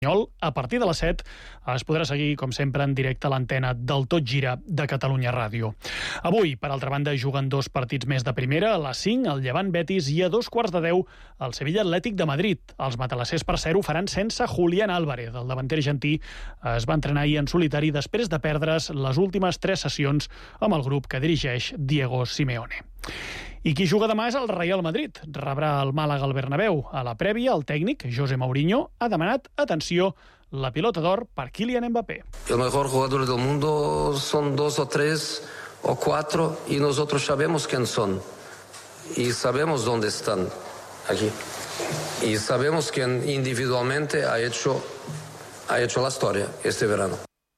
A partir de les 7 es podrà seguir, com sempre, en directe a l'antena del Tot Gira de Catalunya Ràdio. Avui, per altra banda, juguen 2 partits més de primera, a les 5, el Llevant Betis, i a 2:15, el Sevilla Atlètic de Madrid. Els matalassers, per ser-ho, faran sense Julián Álvarez. El davanter argentí es va entrenar ahir en solitari després de perdre's les últimes 3 sessions amb el grup que dirigeix Diego Simeone. I qui juga demà és el Real Madrid. Rebrà el Màlaga al Bernabéu. A la prèvia, el tècnic, José Mourinho, ha demanat, atenció, la pilota d'or per Kylian Mbappé. El mejor jugador del mundo son 2 o 3 o 4 y nosotros sabemos quién son y sabemos dónde están aquí y sabemos quién individualmente ha hecho la historia este verano.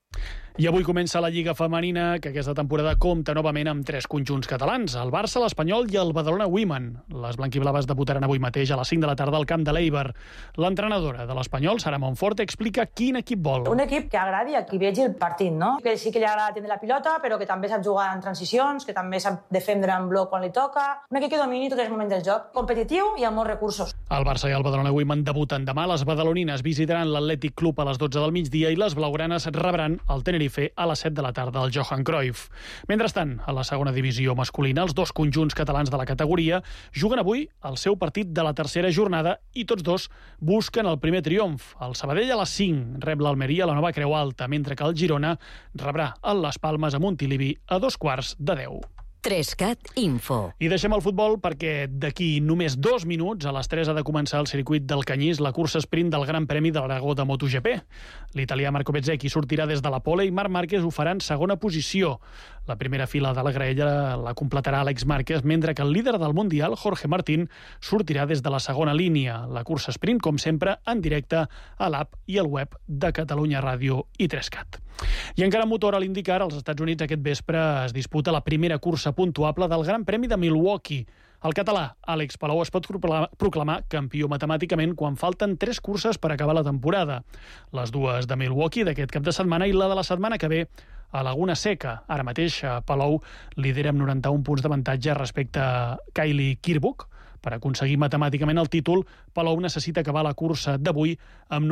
I avui comença la Lliga Femenina, que aquesta temporada compta novament amb 3 conjunts catalans, el Barça, l'Espanyol i el Badalona Women. Les blanquiblaves debutaran avui mateix a les 5 de la tarda al camp de l'Eibar. L'entrenadora de l'Espanyol, Sara Monforte, explica quin equip vol. Un equip que agradi a qui vegi el partit, no? Que sí que li agrada tenir la pilota, però que també sap jugar en transicions, que també sap defendre en bloc quan li toca. Un equip que domini tots els moments del joc, competitiu i amb molts recursos. El Barça i el Badalona Women debuten demà. Les badalonines visitaran l'Atlètic Club a les 12 del migdia i les blaugranes rebran el Tenerife a les 7 de la tarda al Johan Cruyff. Mentrestant, a la segona divisió masculina, els 2 conjunts catalans de la categoria juguen avui el seu partit de la tercera jornada i tots 2 busquen el primer triomf. El Sabadell a les 5 rep l'Almeria a la Nova Creu Alta, mentre que el Girona rebrà el Las Palmes a Montilivi a 9:15. 3CAT Info. I deixem el futbol perquè d'aquí només 2 minuts, a les 3 ha de començar el circuit del Canyís, la cursa sprint del Gran Premi de l'Aragó de MotoGP. L'italià Marco Bezzecchi sortirà des de la pole i Marc Márquez ho farà en segona posició. La primera fila de la graella la completarà Àlex Márquez, mentre que el líder del Mundial, Jorge Martín, sortirà des de la segona línia. La cursa sprint, com sempre, en directe a l'app i al web de Catalunya Ràdio i 3CAT. I encara en motor a l'IndyCar, als Estats Units aquest vespre es disputa la primera cursa puntuable del Gran Premi de Milwaukee. El català Àlex Palou es pot proclamar campió matemàticament quan falten 3 curses per acabar la temporada. Les 2 de Milwaukee d'aquest cap de setmana i la de la setmana que ve a Laguna Seca. Ara mateix Palou lidera amb 91 punts d'avantatge respecte a Kylie Kirkwood. Per aconseguir matemàticament el títol, Palou necessita acabar la cursa d'avui amb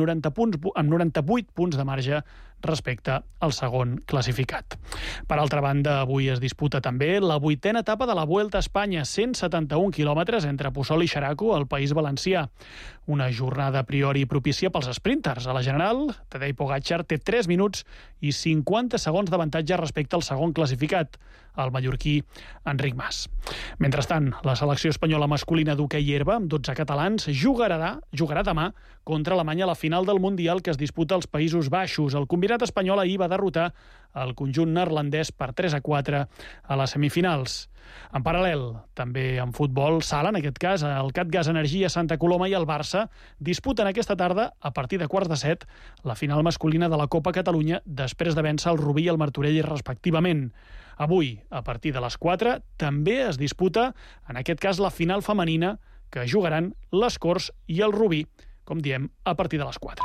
98 punts de marge respecte al segon classificat. Per altra banda, avui es disputa també la 8a etapa de la Vuelta a Espanya, 171 quilòmetres entre Puçol i Xeraco, al País Valencià. Una jornada a priori propícia pels sprinters. A la general, Tadej Pogačar té 3 minuts i 50 segons d'avantatge respecte al segon classificat, el mallorquí Enric Mas. Mentrestant, la selecció espanyola masculina d'hoquei herba, amb 12 catalans, jugarà demà contra Alemanya a la final del Mundial que es disputa als Països Baixos. El combinat espanyol ahir va derrotar el conjunt neerlandès per 3-4 a les semifinals. En paral·lel, també en futbol, sala, en aquest cas, el Catgas Energia Santa Coloma i el Barça disputen aquesta tarda, a partir de 6:15, la final masculina de la Copa Catalunya després de vèncer el Rubí i el Martorell respectivament. Avui, a partir de les 4, també es disputa, en aquest cas, la final femenina, que jugaran les Corts i el Rubí, com diem, a partir de les 4.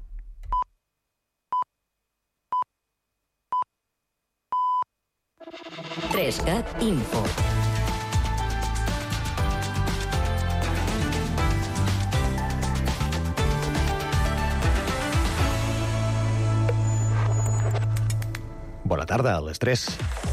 Trescat Info. Bona tarda, a les 3.